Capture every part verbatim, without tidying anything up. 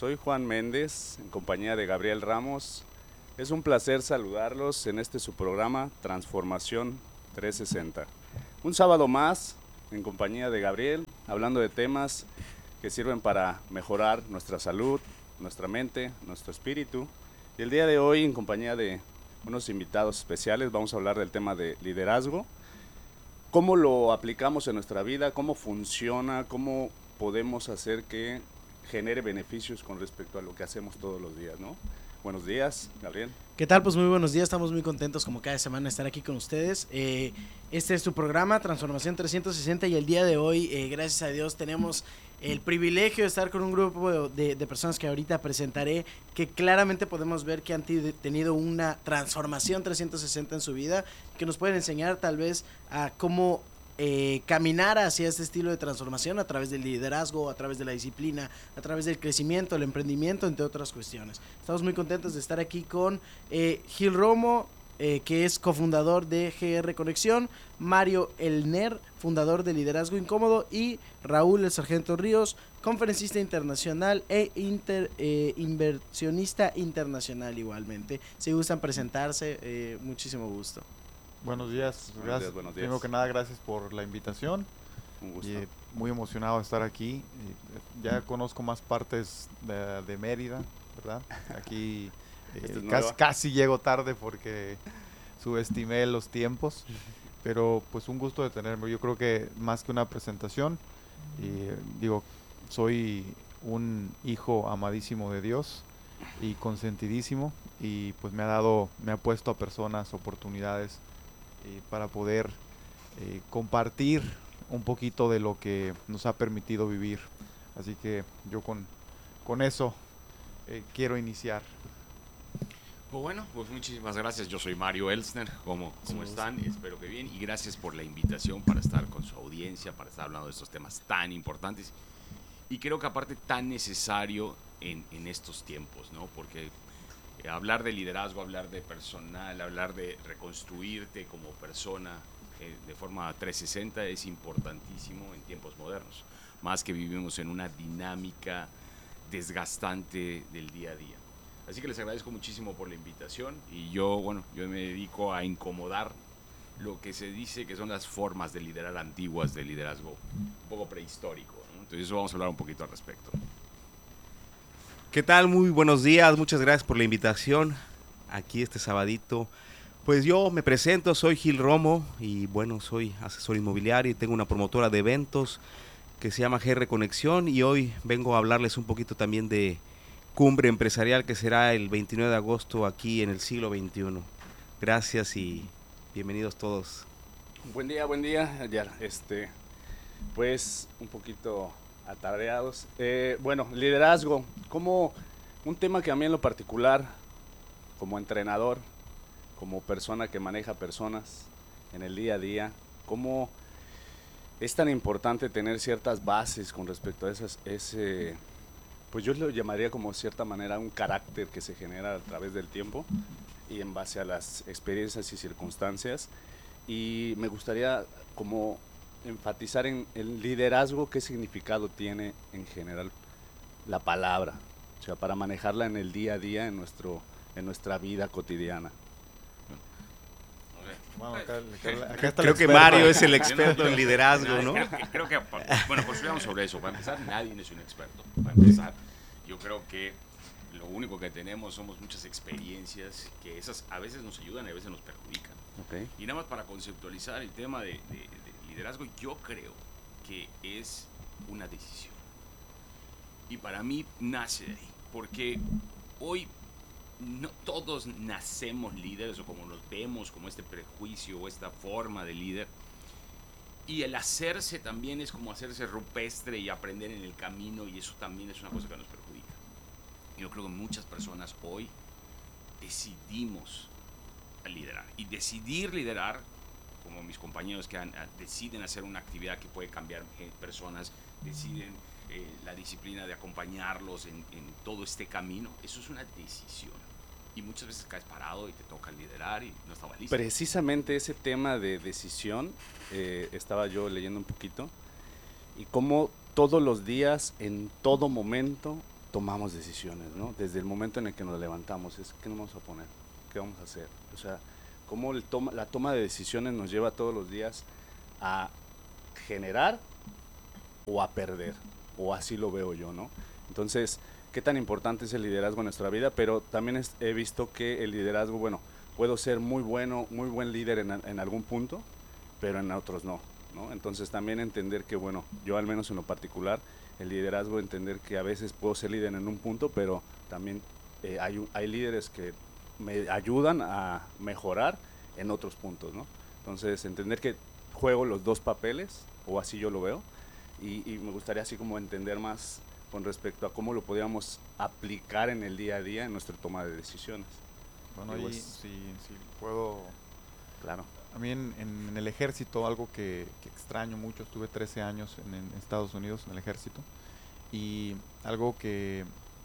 soy Juan Méndez, en compañía de Gabriel Ramos. Es un placer saludarlos en este su programa Transformación trescientos sesenta. Un sábado más, en compañía de Gabriel, hablando de temas que sirven para mejorar nuestra salud, nuestra mente, nuestro espíritu. Y el día de hoy, en compañía de unos invitados especiales, vamos a hablar del tema de liderazgo. Cómo lo aplicamos en nuestra vida, cómo funciona, cómo podemos hacer que genere beneficios con respecto a lo que hacemos todos los días, ¿no? Buenos días, Gabriel. ¿Qué tal? Pues muy buenos días, estamos muy contentos como cada semana de estar aquí con ustedes. Eh, este es tu programa, Transformación trescientos sesenta, y el día de hoy, eh, gracias a Dios, tenemos el privilegio de estar con un grupo de, de personas que ahorita presentaré, que claramente podemos ver que han tenido una transformación trescientos sesenta en su vida, que nos pueden enseñar tal vez a cómo Eh, caminar hacia este estilo de transformación a través del liderazgo, a través de la disciplina, a través del crecimiento, el emprendimiento, entre otras cuestiones. Estamos muy contentos de estar aquí con eh, Gil Romo, eh, que es cofundador de G R Conexión, Mario Elner, fundador de Liderazgo Incómodo, y Raúl el Sargento Ríos, conferencista internacional e inter, eh, inversionista internacional igualmente. Si gustan presentarse, eh, muchísimo gusto. Buenos días, Buenos gracias. días, buenos días. Primero que nada, gracias por la invitación. Un gusto. Y, eh, muy emocionado de estar aquí. Y, eh, ya conozco más partes de, de Mérida, ¿verdad? Aquí eh, Esta es casi, nueva. casi llego tarde porque subestimé los tiempos, pero pues un gusto de tenerme. Yo creo que más que una presentación, y, eh, digo, soy un hijo amadísimo de Dios y consentidísimo, y pues me ha dado, me ha puesto a personas oportunidades Eh, para poder eh, compartir un poquito de lo que nos ha permitido vivir. Así que yo con, con eso eh, quiero iniciar. Pues bueno, pues muchísimas gracias. Yo soy Mario Elsner. ¿Cómo, cómo están? Espero que bien. Y gracias por la invitación para estar con su audiencia, para estar hablando de estos temas tan importantes. Y creo que aparte tan necesario en, en estos tiempos, ¿no? Porque hablar de liderazgo, hablar de personal, hablar de reconstruirte como persona eh, de forma trescientos sesenta es importantísimo en tiempos modernos, más que vivimos en una dinámica desgastante del día a día. Así que les agradezco muchísimo por la invitación, y yo, bueno, yo me dedico a incomodar lo que se dice que son las formas de liderar antiguas de liderazgo, un poco prehistórico, ¿no? Entonces eso vamos a hablar un poquito al respecto. ¿Qué tal? Muy buenos días, muchas gracias por la invitación aquí este sabadito. Pues yo me presento, soy Gil Romo y bueno, soy asesor inmobiliario y tengo una promotora de eventos que se llama G R Conexión, y hoy vengo a hablarles un poquito también de Cumbre Empresarial, que será el veintinueve de agosto aquí en el siglo veintiuno. Gracias y bienvenidos todos. Buen día, buen día. Ya, este, pues un poquito atareados. Eh, bueno, liderazgo, como un tema que a mí en lo particular, como entrenador, como persona que maneja personas en el día a día, cómo es tan importante tener ciertas bases con respecto a esas, ese, pues yo lo llamaría como cierta manera un carácter que se genera a través del tiempo y en base a las experiencias y circunstancias. Y me gustaría como enfatizar en el liderazgo, qué significado tiene en general la palabra, o sea, para manejarla en el día a día, en nuestro, en nuestra vida cotidiana. Bueno, acá, acá, acá está Creo el que experto. Mario es el experto en liderazgo, ¿no? Creo que, creo que, bueno, construyamos sobre eso. Para empezar, nadie es un experto. Para empezar, yo creo que lo único que tenemos somos muchas experiencias que esas a veces nos ayudan y a veces nos perjudican. Okay. Y nada más para conceptualizar el tema de, de, de liderazgo, yo creo que es una decisión. Y para mí nace de ahí, porque hoy no todos nacemos líderes, o como nos vemos, como este prejuicio o esta forma de líder. Y el hacerse también es como hacerse rupestre y aprender en el camino, y eso también es una cosa que nos perjudica. Yo creo que muchas personas hoy decidimos liderar. Y decidir liderar, como mis compañeros que han, deciden hacer una actividad que puede cambiar personas, deciden eh, la disciplina de acompañarlos en, en todo este camino, eso es una decisión. Y muchas veces caes parado y te toca liderar y no estaba listo. Precisamente ese tema de decisión, eh, estaba yo leyendo un poquito, y cómo todos los días, en todo momento, tomamos decisiones, ¿no? Desde el momento en el que nos levantamos, es ¿qué nos vamos a poner? ¿Qué vamos a hacer? O sea, cómo el toma, la toma de decisiones nos lleva todos los días a generar o a perder, o así lo veo yo, ¿no? Entonces, ¿qué tan importante es el liderazgo en nuestra vida? Pero también es, he visto que el liderazgo, bueno, puedo ser muy bueno, muy buen líder en, en algún punto, pero en otros no, ¿no? Entonces también entender que, bueno, yo al menos en lo particular, el liderazgo, entender que a veces puedo ser líder en un punto, pero también eh, hay, hay líderes que me ayudan a mejorar en otros puntos, ¿no? Entonces, entender que juego los dos papeles, o así yo lo veo, y, y me gustaría así como entender más con respecto a cómo lo podíamos aplicar en el día a día en nuestra toma de decisiones. Bueno, Digo, ahí es- sí, sí puedo. Claro. A mí en, en- en el ejército, algo que, que extraño mucho, estuve trece años en, en Estados Unidos en el ejército, y algo que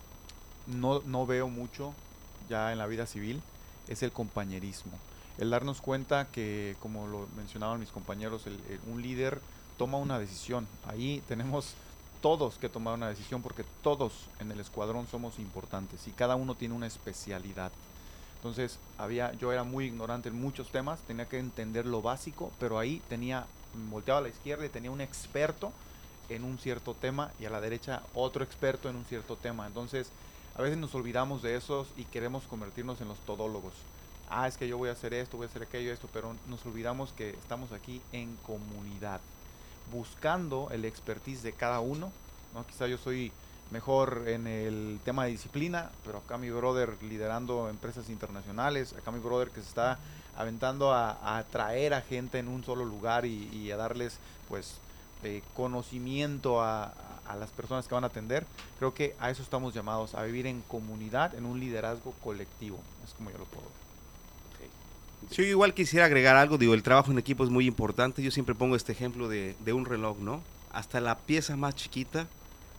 no, no veo mucho ya en la vida civil es el compañerismo. El darnos cuenta que, como lo mencionaban mis compañeros, el- el- un líder toma una decisión. Ahí tenemos todos que tomar una decisión porque todos en el escuadrón somos importantes y cada uno tiene una especialidad. Entonces, había, yo era muy ignorante en muchos temas, tenía que entender lo básico, pero ahí tenía, volteaba a la izquierda y tenía un experto en un cierto tema y a la derecha otro experto en un cierto tema. Entonces, a veces nos olvidamos de esos y queremos convertirnos en los todólogos. Ah, es que yo voy a hacer esto, voy a hacer aquello, esto, pero nos olvidamos que estamos aquí en comunidad, buscando el expertise de cada uno, ¿no? Quizá yo soy mejor en el tema de disciplina, pero acá mi brother liderando empresas internacionales, acá mi brother que se está aventando a, a atraer a gente en un solo lugar y, y a darles pues eh, conocimiento a, a las personas que van a atender. Creo que a eso estamos llamados, a vivir en comunidad, en un liderazgo colectivo, es como yo lo puedo ver. Sí, yo igual quisiera agregar algo, digo, el trabajo en equipo es muy importante. Yo siempre pongo este ejemplo de, de un reloj, ¿no? Hasta la pieza más chiquita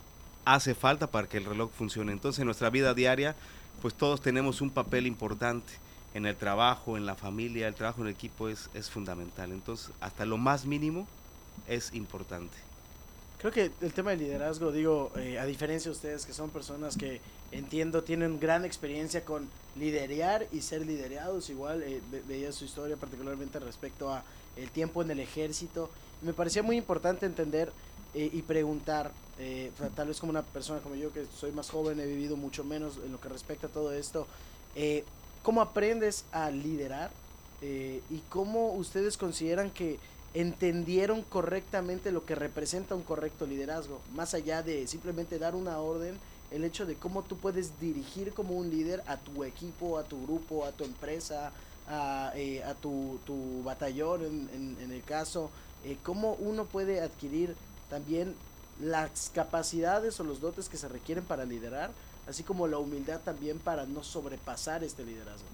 hace falta para que el reloj funcione. Entonces, en nuestra vida diaria, pues todos tenemos un papel importante en el trabajo, en la familia. El trabajo en equipo es, es fundamental. Entonces, hasta lo más mínimo es importante. Creo que el tema del liderazgo, digo, eh, a diferencia de ustedes que son personas que entiendo tienen gran experiencia con liderear y ser liderados, igual eh, ve- veía su historia particularmente respecto a el tiempo en el ejército. Me parecía muy importante entender eh, y preguntar, eh, o sea, tal vez como una persona como yo que soy más joven, he vivido mucho menos en lo que respecta a todo esto, eh, ¿cómo aprendes a liderar? Eh, y cómo ustedes consideran que entendieron correctamente lo que representa un correcto liderazgo, más allá de simplemente dar una orden, el hecho de cómo tú puedes dirigir como un líder a tu equipo, a tu grupo, a tu empresa, a, eh, a tu, tu batallón en, en, en el caso, eh, cómo uno puede adquirir también las capacidades o los dotes que se requieren para liderar, así como la humildad también para no sobrepasar este liderazgo.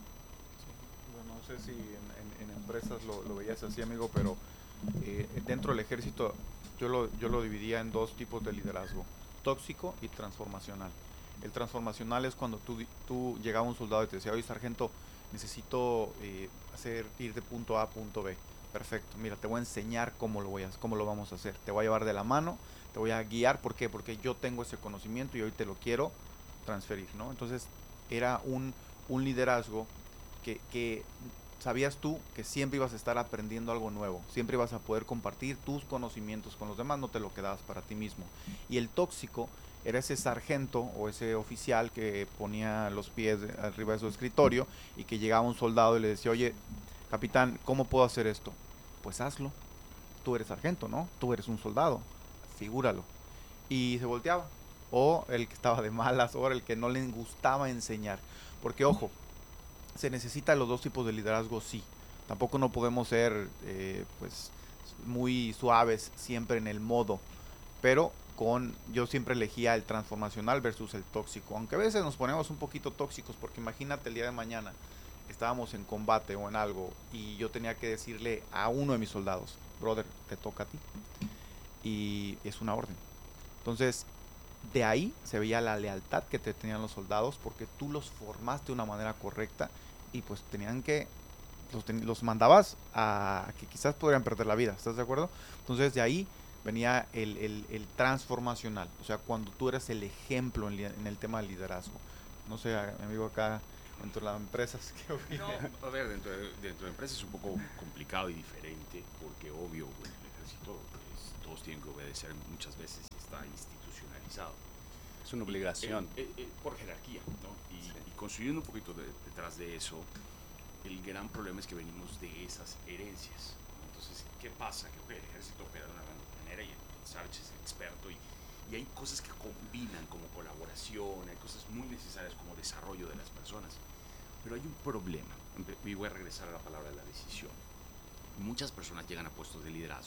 Bueno, no sé si en, en- en empresas lo, lo veías así, amigo, pero eh, dentro del ejército yo lo, yo lo dividía en dos tipos de liderazgo, tóxico y transformacional. El transformacional es cuando tú, di- tú llegaba un soldado y te decía, oye, sargento, necesito eh, hacer, ir de punto A a punto B. Perfecto, mira, te voy a enseñar cómo lo, voy a, cómo lo vamos a hacer. Te voy a llevar de la mano, te voy a guiar. ¿Por qué? Porque yo tengo ese conocimiento y hoy te lo quiero transferir, ¿no? Entonces era un, un liderazgo que, que sabías tú que siempre ibas a estar aprendiendo algo nuevo, siempre ibas a poder compartir tus conocimientos con los demás, no te lo quedabas para ti mismo. Y el tóxico era ese sargento o ese oficial que ponía los pies de- arriba de su escritorio y que llegaba un soldado y le decía, oye, capitán, ¿cómo puedo hacer esto? Pues hazlo, tú eres sargento, ¿no? Tú eres un soldado, figúralo. Y se volteaba. O el que estaba de malas, o el que no le gustaba enseñar. Porque, ojo, se necesitan los dos tipos de liderazgo, sí. Tampoco no podemos ser eh, pues muy suaves siempre en el modo, pero con yo siempre elegía el transformacional versus el tóxico, aunque a veces nos ponemos un poquito tóxicos, porque imagínate el día de mañana estábamos en combate o en algo y yo tenía que decirle a uno de mis soldados, brother, te toca a ti, y es una orden. Entonces, de ahí se veía la lealtad que te tenían los soldados porque tú los formaste de una manera correcta y pues tenían que, los, ten- los mandabas a que quizás podrían perder la vida, ¿estás de acuerdo? Entonces de ahí venía el, el, el transformacional, o sea, cuando tú eres el ejemplo en, li- en el tema del liderazgo. No sé, a- mi amigo acá, dentro de las empresas, ¿qué opina? No, a ver, dentro de, dentro de empresas es un poco complicado y diferente, porque obvio, en el ejército pues, todos tienen que obedecer muchas veces y está institucionalizado. Es una obligación. Eh, eh, eh, por jerarquía, ¿no? Y, Sí. y construyendo un poquito de- detrás de eso, el gran problema es que venimos de esas herencias. ¿No? Entonces, ¿qué pasa? Que okay, el ejército opera de una gran manera y el Sarch es experto y, y hay cosas que combinan como colaboración, hay cosas muy necesarias como desarrollo de las personas. Pero hay un problema, y voy a regresar a la palabra de la decisión. Muchas personas llegan a puestos de liderazgo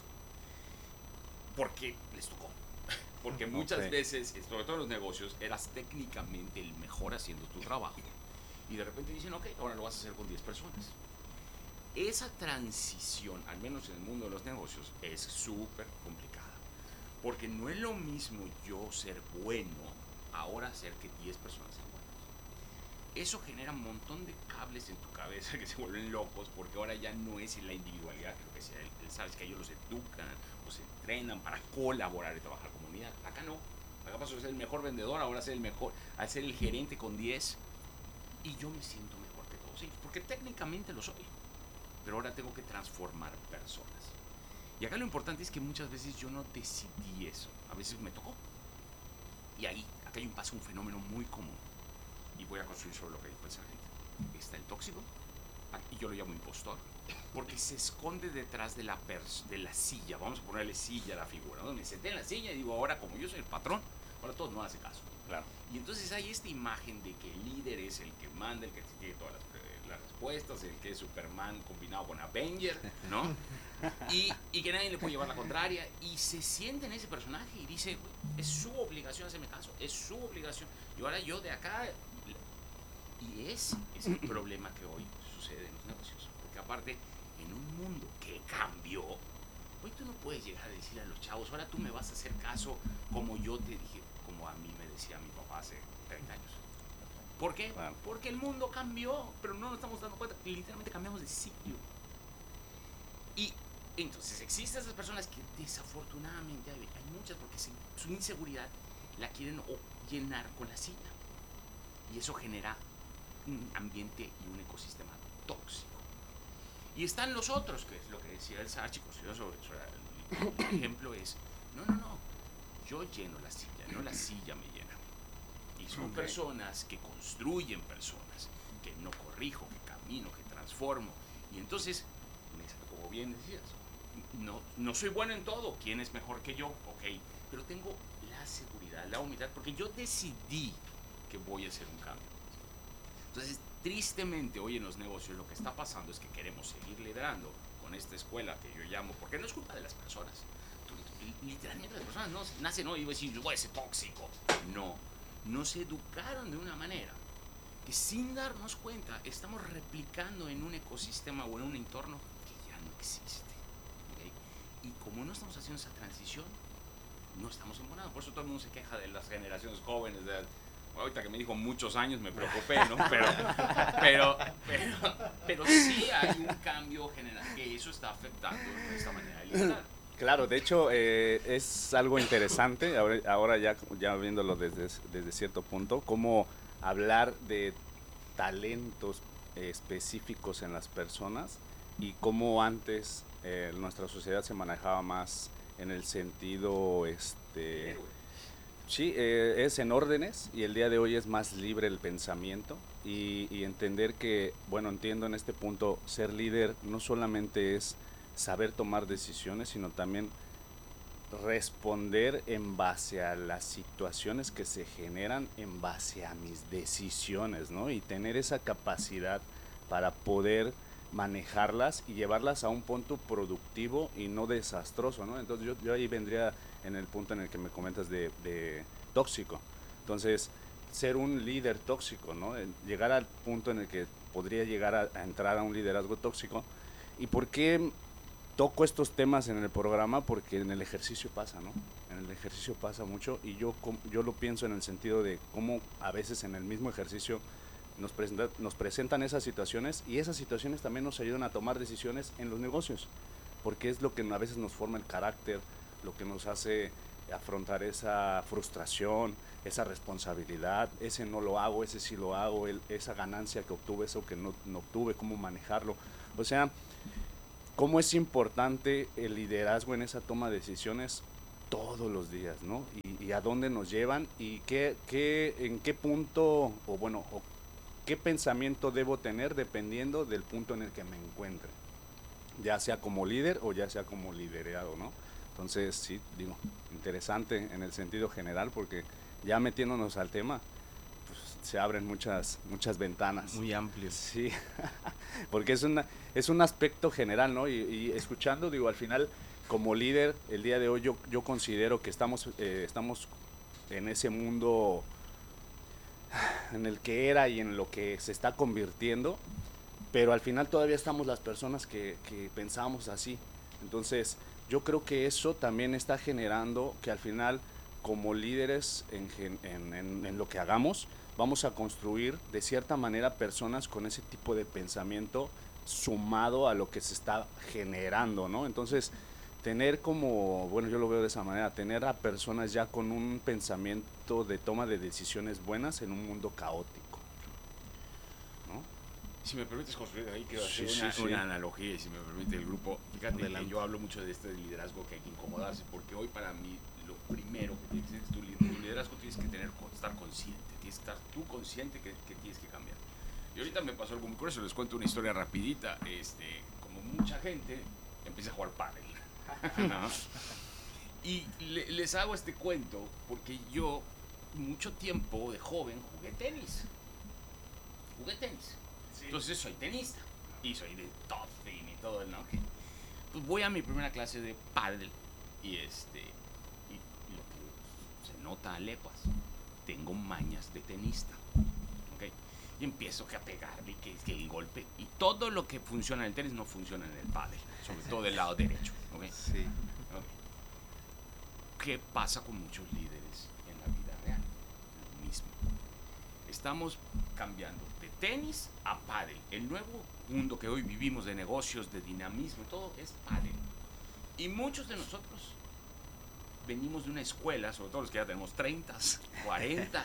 porque les tocó. Porque muchas Ok. veces, sobre todo en los negocios, eras técnicamente el mejor haciendo tu trabajo. Y de repente dicen, ok, ahora lo vas a hacer con diez personas. Esa transición, al menos en el mundo de los negocios, es súper complicada. Porque no es lo mismo yo ser bueno, ahora hacer que diez personas sean buenas. Eso genera un montón de cables en tu cabeza que se vuelven locos, porque ahora ya no es la individualidad, creo que sea el, el sabes que ellos los educan, los entrenan para colaborar y trabajar como unidad. Acá no. Acá paso de ser el mejor vendedor, ahora ser el mejor, a ser el gerente con diez. Y yo me siento mejor que todos ellos, porque técnicamente lo soy. Pero ahora tengo que transformar personas. Y acá lo importante es que muchas veces yo no decidí eso. A veces me tocó. Y ahí, acá hay un paso, un fenómeno muy común. Y voy a construir sobre lo que dijo el sargento. Está el tóxico, y yo lo llamo impostor, porque se esconde detrás de la, pers- de la silla. Vamos a ponerle silla a la figura, ¿no? Me senté en la silla y digo, ahora como yo soy el patrón, ahora todos no hacen caso. Claro. Y entonces hay esta imagen de que el líder es el que manda, el que tiene todas las, eh, las respuestas, el que es Superman combinado con Avenger, ¿no? Y, y que nadie le puede llevar la contraria. Y se siente en ese personaje y dice, es su obligación hacerme caso, es su obligación. Y ahora yo de acá... Y ese es el problema que hoy sucede en los negocios. Porque aparte, en un mundo que cambió, hoy tú no puedes llegar a decirle a los chavos, ahora tú me vas a hacer caso como yo te dije, como a mí me decía mi papá hace treinta años. ¿Por qué? Claro. Porque el mundo cambió, pero no nos estamos dando cuenta que literalmente cambiamos de sitio. Y entonces existen esas personas que desafortunadamente hay, hay muchas porque se, su inseguridad la quieren o llenar con la silla. Y eso genera un ambiente y un ecosistema tóxico. Y están los otros, que es lo que decía el Sarchi, sobre, sobre el, el ejemplo es, no, no, no, yo lleno la silla, no la silla me llena. Y son Ok. personas que construyen personas, que no corrijo, que camino, que transformo. Y entonces, como bien decías, no, no soy bueno en todo, ¿quién es mejor que yo? Ok, pero tengo la seguridad, la humildad, porque yo decidí que voy a hacer un cambio. Entonces, tristemente, hoy en los negocios lo que está pasando es que queremos seguir liderando con esta escuela que yo llamo, porque no es culpa de las personas. Tú- Literalmente las personas no nacen hoy y voy a decir, yo voy a ser tóxico. No, nos educaron de una manera que sin darnos cuenta estamos replicando en un ecosistema o en un entorno que ya no existe. ¿Ok? Y como no estamos haciendo esa transición, no estamos embonando. Por eso todo el mundo se queja de las generaciones jóvenes, de ahorita que me dijo muchos años me preocupé, ¿no? Pero, pero, pero, pero sí hay un cambio general que eso está afectando nuestra manera de liderar. Claro, de hecho eh, es algo interesante, ahora, ahora ya, ya viéndolo desde, desde cierto punto, cómo hablar de talentos eh, específicos en las personas y cómo antes eh, nuestra sociedad se manejaba más en el sentido, este, sí, eh, es en órdenes y el día de hoy es más libre el pensamiento y, y entender que, bueno, entiendo en este punto, ser líder no solamente es saber tomar decisiones, sino también responder en base a las situaciones que se generan en base a mis decisiones, ¿no? Y tener esa capacidad para poder manejarlas y llevarlas a un punto productivo y no desastroso, ¿no? Entonces yo, yo ahí vendría en el punto en el que me comentas de, de tóxico. Entonces, ser un líder tóxico, ¿no? Llegar al punto en el que podría llegar a, a entrar a un liderazgo tóxico. ¿Y por qué toco estos temas en el programa? Porque en el ejercicio pasa, ¿no? En el ejercicio pasa mucho y yo, yo lo pienso en el sentido de cómo a veces en el mismo ejercicio nos, presenta, nos presentan esas situaciones y esas situaciones también nos ayudan a tomar decisiones en los negocios, porque es lo que a veces nos forma el carácter lo que nos hace afrontar esa frustración, esa responsabilidad, ese no lo hago, ese sí lo hago, el, esa ganancia que obtuve, eso que no, no obtuve, cómo manejarlo. O sea, cómo es importante el liderazgo en esa toma de decisiones todos los días, ¿no? Y, y a dónde nos llevan y qué, qué, en qué punto, o bueno, o qué pensamiento debo tener dependiendo del punto en el que me encuentre, ya sea como líder o ya sea como liderado, ¿no? Entonces, sí, digo, interesante en el sentido general, porque ya metiéndonos al tema, pues, se abren muchas, muchas ventanas. Muy amplio. Sí, porque es, una, es un aspecto general, ¿no? Y, y escuchando, digo, al final, como líder, el día de hoy yo, yo considero que estamos, eh, estamos en ese mundo en el que era y en lo que se está convirtiendo, pero al final todavía estamos las personas que, que pensamos así. Entonces, yo creo que eso también está generando que al final, como líderes en, en, en, en lo que hagamos, vamos a construir de cierta manera personas con ese tipo de pensamiento sumado a lo que se está generando, ¿no? Entonces, tener como, bueno, yo lo veo de esa manera, tener a personas ya con un pensamiento de toma de decisiones buenas en un mundo caótico, ¿no? Si me permites construir ahí, quiero Sí, hacer sí, una, sí. una analogía, y si me permite el grupo, fíjate Adelante. que yo hablo mucho de este liderazgo que hay que incomodarse, porque hoy para mí lo primero que tienes que hacer es tu, li- tu liderazgo, tienes que tener, estar consciente, tienes que estar tú consciente que, que tienes que cambiar. Y ahorita me pasó algo muy curioso, les cuento una historia rapidita, este, como mucha gente empieza a jugar pádel, ¿no? Y le- les hago este cuento porque yo mucho tiempo de joven jugué tenis, jugué tenis. Entonces soy tenista y soy de top team y todo, ¿no? Que, pues voy a mi primera clase de pádel y este y, y lo que se nota a leguas, tengo mañas de tenista, ¿ok? Y empiezo que a pegarle, que, que el golpe y todo lo que funciona en el tenis no funciona en el pádel, sobre todo del lado derecho, ¿ok? Sí. Ok. ¿Qué pasa con muchos líderes en la vida real? Lo mismo. Estamos cambiando de tenis a pádel. El nuevo mundo que hoy vivimos de negocios, de dinamismo y todo es pádel. Y muchos de nosotros venimos de una escuela, sobre todo los que ya tenemos treinta, cuarenta,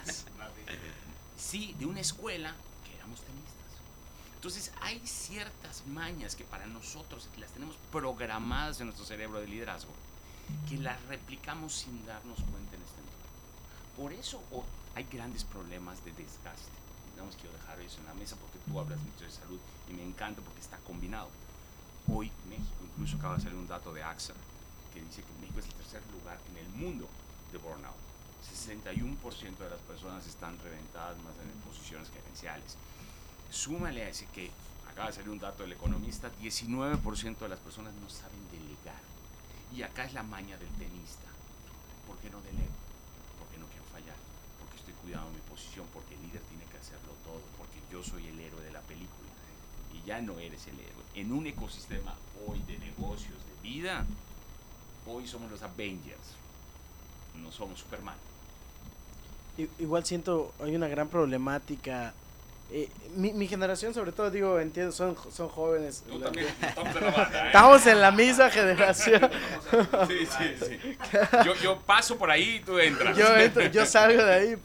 sí, de una escuela que éramos tenistas. Entonces hay ciertas mañas que para nosotros las tenemos programadas en nuestro cerebro de liderazgo, que las replicamos sin darnos cuenta en este entorno. Por eso oh, hay grandes problemas de desgaste. Digamos, quiero dejar eso en la mesa porque tú hablas mucho de salud y me encanta porque está combinado. Hoy México, incluso acaba de salir un dato de AXA que dice que México es el tercer lugar en el mundo de burnout. sesenta y uno por ciento de las personas están reventadas más en posiciones gerenciales. Súmale a ese que acaba de salir un dato del economista, diecinueve por ciento de las personas no saben delegar. Y acá es la maña del tenista. ¿Por qué no delego? Porque no quiero fallar, porque estoy cuidando mi posición, porque el líder tiene que hacerlo todo, porque yo soy el héroe de la película y ya no eres el héroe. En un ecosistema hoy de negocios, de vida, hoy somos los Avengers, no somos Superman. I- Igual siento, hay una gran problemática. Eh, mi, mi generación, sobre todo, digo, entiendo, son, son jóvenes. Tú La- también, estamos en la banda, ¿eh? Estamos en la misma generación. Sí, sí, sí. Yo, yo paso por ahí y tú entras. Yo entro, yo salgo de ahí.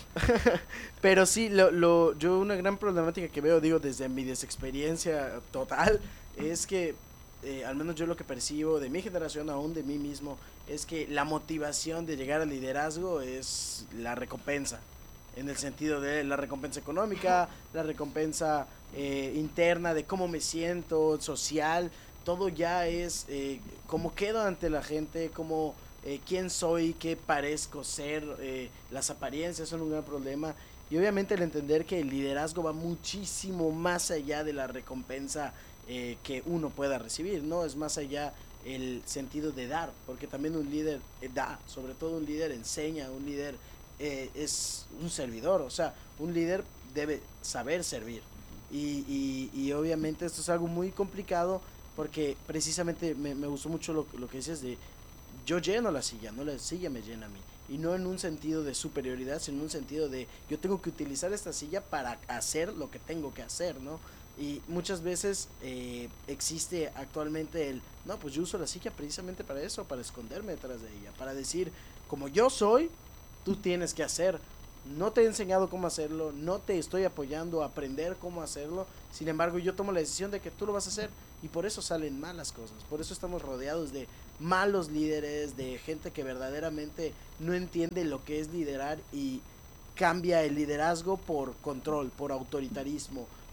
Pero sí, lo, lo, yo una gran problemática que veo, digo, desde mi desexperiencia total, es que, eh, al menos yo lo que percibo de mi generación, aún de mí mismo, es que la motivación de llegar al liderazgo es la recompensa. En el sentido de la recompensa económica, la recompensa eh, interna, de cómo me siento, social, todo ya es eh, cómo quedo ante la gente, cómo, eh, quién soy, qué parezco ser, eh, las apariencias son un gran problema. Y obviamente el entender que el liderazgo va muchísimo más allá de la recompensa eh, que uno pueda recibir, ¿no? Es más allá el sentido de dar, porque también un líder eh, da, sobre todo un líder enseña, un líder eh, es un servidor, o sea, un líder debe saber servir. Y, y, y obviamente esto es algo muy complicado porque precisamente me, me gustó mucho lo, lo que dices de yo lleno la silla, no la silla me llena a mí. Y no en un sentido de superioridad, sino en un sentido de yo tengo que utilizar esta silla para hacer lo que tengo que hacer, ¿no? Y muchas veces eh, existe actualmente el, no, pues yo uso la psique precisamente para eso, para esconderme detrás de ella, para decir, como yo soy, tú tienes que hacer. No te he enseñado cómo hacerlo, no te estoy apoyando a aprender cómo hacerlo, sin embargo yo tomo la decisión de que tú lo vas a hacer y por eso salen malas cosas, por eso estamos rodeados de malos líderes, de gente que verdaderamente no entiende lo que es liderar y cambia el liderazgo por control, por autoritarismo,